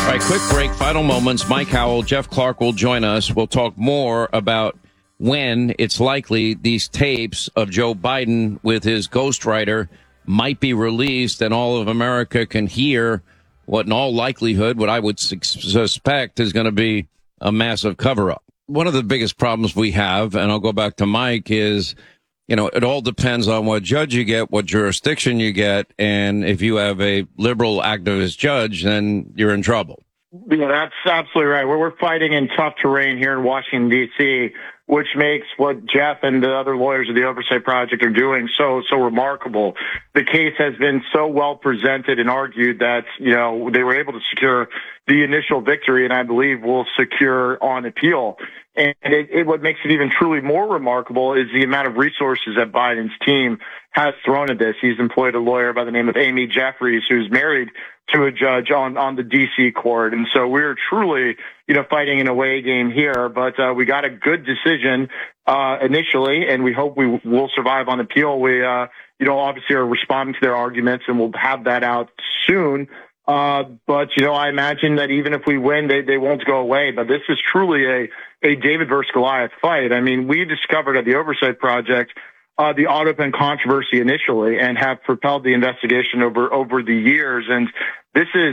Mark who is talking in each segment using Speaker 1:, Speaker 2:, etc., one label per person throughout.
Speaker 1: All right, quick break, final moments. Mike Howell, Jeff Clark will join us. We'll talk more about when it's likely these tapes of Joe Biden with his ghostwriter might be released and all of America can hear what in all likelihood, what I would suspect is going to be a massive cover-up. One of the biggest problems we have, and I'll go back to Mike, is, it all depends on what judge you get, what jurisdiction you get, and if you have a liberal activist judge, then you're in trouble.
Speaker 2: Yeah, that's absolutely right. We're fighting in tough terrain here in Washington, D.C., which makes what Jeff and the other lawyers of the Oversight Project are doing so remarkable. The case has been so well presented and argued that, they were able to secure the initial victory, and I believe will secure on appeal. And what makes it even truly more remarkable is the amount of resources that Biden's team has thrown at this. He's employed a lawyer by the name of Amy Jeffries, who's married to a judge on the D.C. court. And so we're truly, fighting an away game here. But we got a good decision initially, and we hope we will survive on appeal. We, obviously are responding to their arguments, and we'll have that out soon. But, I imagine that even if we win, they won't go away. But this is truly a David versus Goliath fight. I mean, we discovered at the Oversight Project the AutoPen controversy initially and have propelled the investigation over the years. And this is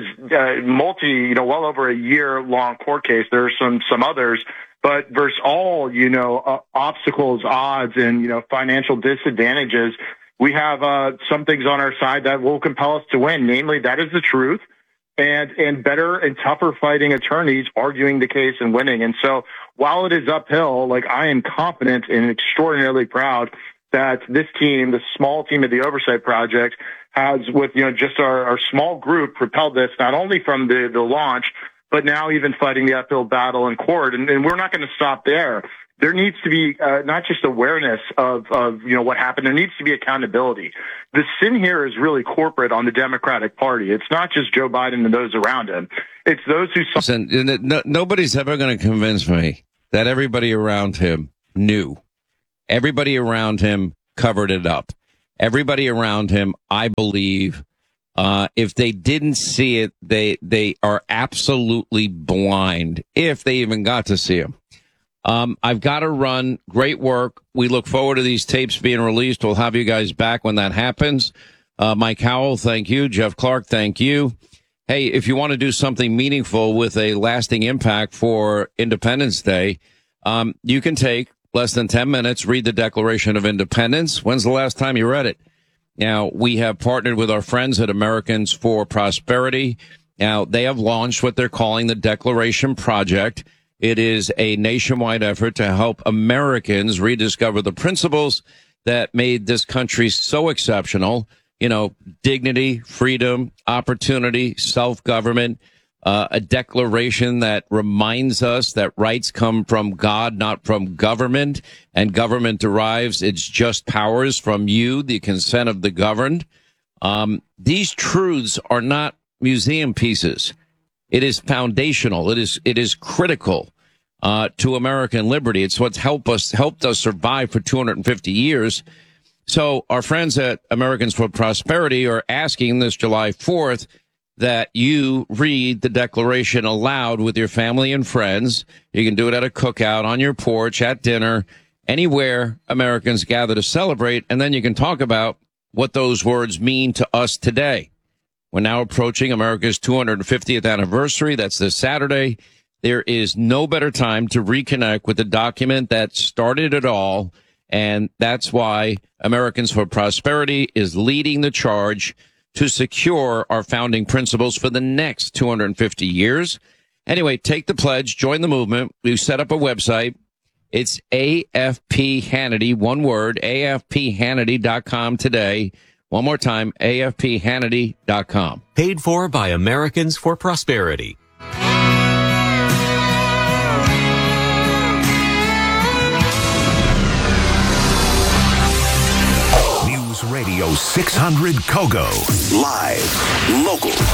Speaker 2: well over a year-long court case. There are some others, but versus all, obstacles, odds, and, financial disadvantages, we have some things on our side that will compel us to win. Namely, that is the truth. And better and tougher fighting attorneys arguing the case and winning. And so while it is uphill, I am confident and extraordinarily proud that this team, the small team of the Oversight Project, has, with just our small group, propelled this not only from the launch, but now even fighting the uphill battle in court. And we're not going to stop there. There needs to be not just awareness of what happened. There needs to be accountability. The sin here is really corporate on the Democratic Party. It's not just Joe Biden and those around him. It's those who.
Speaker 1: Listen, nobody's ever going to convince me that everybody around him knew. Everybody around him covered it up. Everybody around him, I believe, if they didn't see it, they are absolutely blind, if they even got to see him. I've got to run. Great work. We look forward to these tapes being released. We'll have you guys back when that happens. Mike Howell, thank you. Jeff Clark, thank you. Hey, if you want to do something meaningful with a lasting impact for Independence Day, you can take less than 10 minutes, read the Declaration of Independence. When's the last time you read it? Now, we have partnered with our friends at Americans for Prosperity. Now, they have launched what they're calling the Declaration Project. It is a nationwide effort to help Americans rediscover the principles that made this country so exceptional. Dignity, freedom, opportunity, self-government, a declaration that reminds us that rights come from God, not from government, and government derives its just powers from you, the consent of the governed. These truths are not museum pieces. It is foundational. It is critical to American liberty. It's what's helped us survive for 250 years. So our friends at Americans for Prosperity are asking this July 4th that you read the Declaration aloud with your family and friends. You can do it at a cookout, on your porch, at dinner, anywhere Americans gather to celebrate, and then you can talk about what those words mean to us today. We're now approaching America's 250th anniversary. That's this Saturday. There is no better time to reconnect with the document that started it all, and that's why Americans for Prosperity is leading the charge to secure our founding principles for the next 250 years. Anyway, take the pledge, join the movement. We've set up a website. It's AFP Hannity, one word, AFPHannity.com today. One more time, AFPHannity.com.
Speaker 3: Paid for by Americans for Prosperity.
Speaker 4: Radio 600 Kogo. Live, local,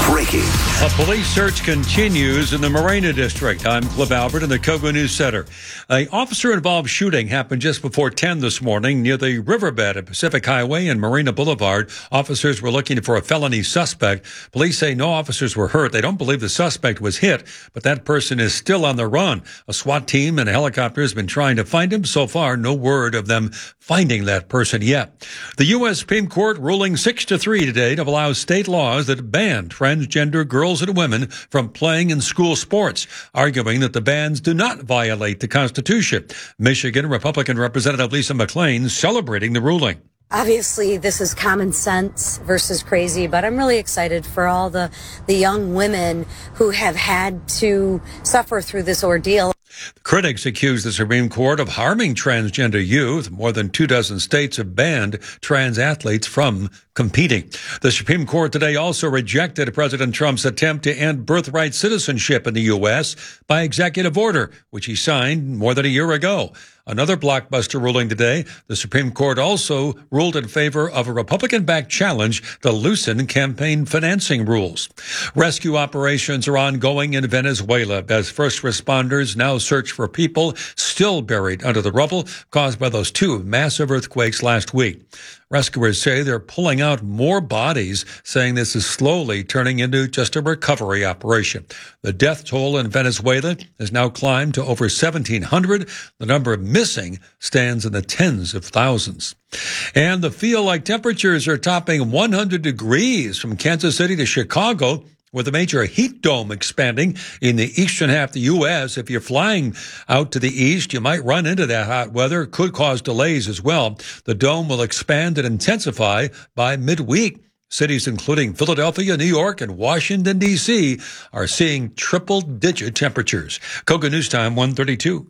Speaker 4: Breaking.
Speaker 5: A police search continues in the Marina District. I'm Cliff Albert in the Kogo News Center. An officer-involved shooting happened just before 10 this morning near the riverbed at Pacific Highway and Marina Boulevard. Officers were looking for a felony suspect. Police say no officers were hurt. They don't believe the suspect was hit, but that person is still on the run. A SWAT team and a helicopter has been trying to find him. So far, no word of them finding that person yet. The U.S. Supreme Court ruling 6-3 today to allow state laws that ban transgender girls and women from playing in school sports, arguing that the bans do not violate the Constitution. Michigan Republican Representative Lisa McClain celebrating the ruling.
Speaker 6: Obviously, this is common sense versus crazy, but I'm really excited for all the young women who have had to suffer through this ordeal.
Speaker 5: Critics accuse the Supreme Court of harming transgender youth. More than 24 states have banned trans athletes from competing. The Supreme Court today also rejected President Trump's attempt to end birthright citizenship in the U.S. by executive order, which he signed more than a year ago. Another blockbuster ruling today. The Supreme Court also ruled in favor of a Republican-backed challenge to loosen campaign financing rules. Rescue operations are ongoing in Venezuela as first responders now search for people still buried under the rubble caused by those two massive earthquakes last week. Rescuers say they're pulling out more bodies, saying this is slowly turning into just a recovery operation. The death toll in Venezuela has now climbed to over 1,700. The number of missing stands in the tens of thousands. And the feel-like temperatures are topping 100 degrees from Kansas City to Chicago, with a major heat dome expanding in the eastern half of the U.S. If you're flying out to the east, you might run into that hot weather. It could cause delays as well. The dome will expand and intensify by midweek. Cities including Philadelphia, New York, and Washington, D.C. are seeing triple-digit temperatures. Kogo News Time, 1:32.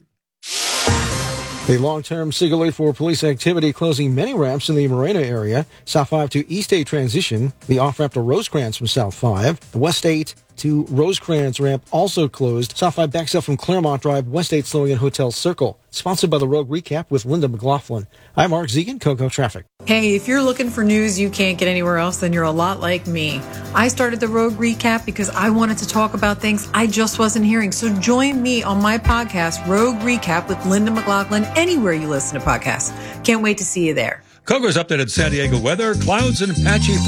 Speaker 7: A long-term cigarette for police activity closing many ramps in the Marina area. South 5 to East 8 transition. The off-ramp to Rosecrans from South 5. The West 8 to Rosecrans ramp also closed. South 5 backs up from Claremont Drive. West 8 slowing in Hotel Circle. Sponsored by the Rogue Recap with Linda McLaughlin. I'm Mark Zegan, Kogo Traffic.
Speaker 8: Hey, if you're looking for news you can't get anywhere else, then you're a lot like me. I started the Rogue Recap because I wanted to talk about things I just wasn't hearing. So join me on my podcast, Rogue Recap with Linda McLaughlin, anywhere you listen to podcasts. Can't wait to see you there.
Speaker 5: Kogo's updated San Diego weather. Clouds and patchy